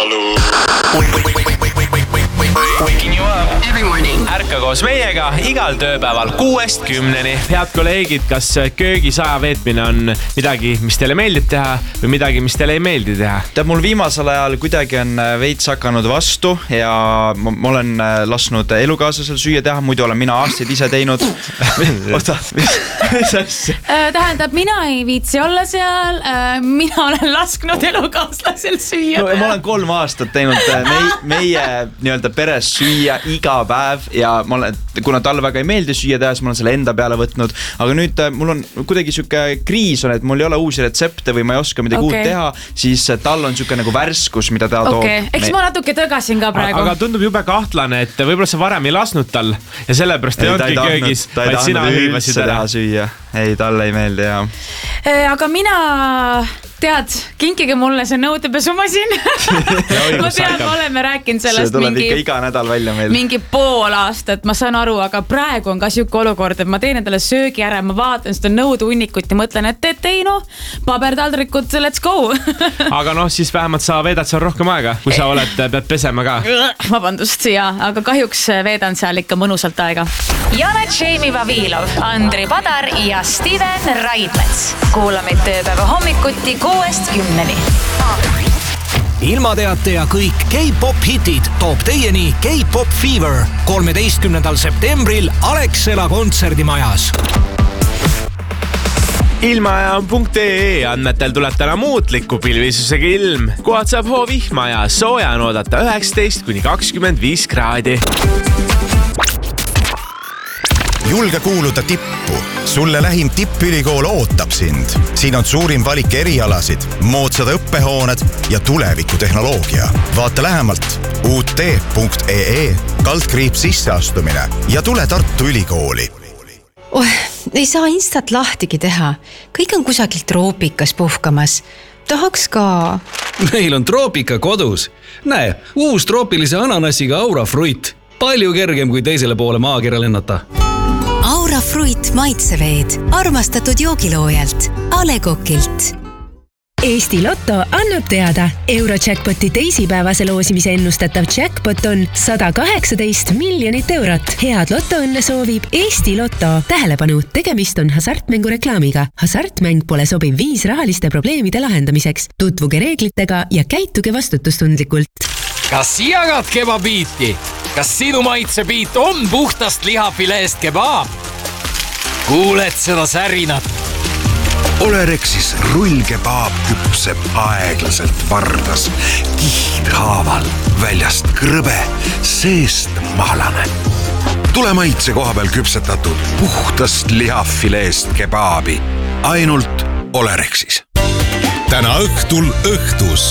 Talu. Waking you up every morning. Ärka koos meiega igal tööpäeval 6-10. Head kolleegid, kas köögisaja veetmine on midagi, mis teile meeldib teha või midagi, mis teile ei meeldi teha? Tead, mul viimasel ajal kuidagi on veits hakanud vastu ja ma olen lasknud elukaaslasel süüa teha, muidu olen mina aastaid ise teinud. Oota, mis asja? Tähendab, mina ei viitsi olla seal, mina olen lasknud elukaaslasel süüa teha. Ma olen 3 aastat teinud meie nii-öelda peres süüa iga päev ja ma olen, kuna talle väga ei meeldi süüa teha, siis ma olen selle enda peale võtnud, aga nüüd mul on kuidagi siuke kriis on, et mul ei ole uusi retsepte või ma ei oska midagi uut teha, siis tal on siuke nagu värskus, mida ta toob. Eks ma natuke tõgasin ka praegu. Aga tundub jube kahtlane, et võib-olla sa varem ei lasnud tal ja sellepärast ei olnudki köögis, vaid sina hõivasid ära. Süüa. Ei, talle ei meeldi ja. Aga mina, tead, kinkige mulle see nõudepesumasin. Ma tean, me oleme rääkinud sellest see tuleb ikka iga nädal välja meil. Mingi pool aastat, ma saan aru, aga praegu on ka siuke olukord, et ma teen endale söögi ära, ma vaatan seda nõudeuunikut ja mõtlen, et paberdaldrikud, let's go. Aga siis vähemalt sa veedad seal rohkem aega, kui sa pead pesema ka. Vabandust, aga kahjuks veedan seal ikka mõnusalt aega. Janet Jamie Vavilov, Andri Padar ja Steven Raidmets. Kuulamid tööpäeva hommikuti 6-10. Ilmateate ja kõik K-pop hitid toob teieni K-pop Fever 13. septembril Alexela kontserdimajas. Ilmaaja.ee andmetel tuleb täna muutliku pilvisusega ilm. Kohad saab hoovihma ja sooja on oodata 19-25 kraadi. Julge kuuluda tippu. Sulle lähim tippülikool ootab sind. Siin on suurim valik erialasid, moodsad õppehooned ja tulevikutehnoloogia. Vaata lähemalt ut.ee /sisseastumine ja tule Tartu Ülikooli. Ei saa instat lahtigi teha. Kõik on kusagilt troopikas puhkamas. Tahaks ka. Meil on troopika kodus. Näe, uus troopilise ananassiga Aura Fruit. Palju kergem kui teisele poole maakera lennata. Aura Fruit maitseveed. Armastatud joogiloojalt. A. Le Coqilt. Eesti Lotto annab teada. Eurojackpoti teisipäevase loosimise ennustatav jackpot on 118 miljonit eurot. Head Lottoõnne soovib Eesti Lotto. Tähelepanu, tegemist on hasartmängu reklaamiga. Hasartmäng pole sobiv viis rahaliste probleemide lahendamiseks. Tutvuge reeglitega ja käituge vastutustundlikult. Kas jagad kebabiiti? Kas sinu maitsebiit on puhtast lihafileest kebaab? Kuuled seda särinat? Olerexis rullkebaab küpseb aeglaselt vardas. Kihdhaaval, väljast krõbe, seest mahlane. Tule maitse koha peal küpsetatud puhtast lihafileest kebaabi. Ainult Olerexis. Täna õhtul õhtus.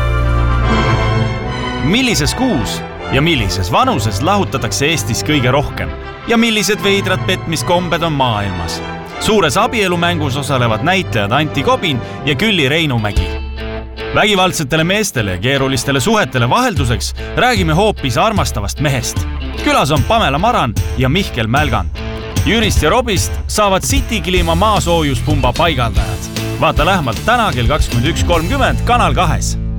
Millises kuus ja millises vanuses lahutatakse Eestis kõige rohkem? Ja millised veidrad petmiskombed on maailmas? Suures abielumängus osalevad näitlejad Anti Kobin ja Külli Reinumägi. Vägivaldsetele meestele ja keerulistele suhetele vahelduseks räägime hoopis armastavast mehest. Külas on Pamela Maran ja Mihkel Mälgand. Jürist ja Robist saavad City Klima maasoojuspumba paigaldajad. Vaata lähemalt täna kell 21.30 Kanal 2.